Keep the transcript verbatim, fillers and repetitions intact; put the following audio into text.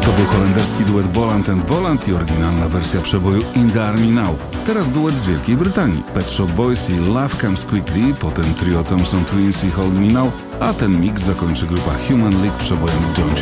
To był holenderski duet Bolland and Bolland i oryginalna wersja przeboju In the Army Now. Teraz duet z Wielkiej Brytanii. Pet Shop Boys i Love Comes Quickly, potem trio Thompson Twins i Hold Me Now, a ten mix zakończy grupa Human League przebojem Don't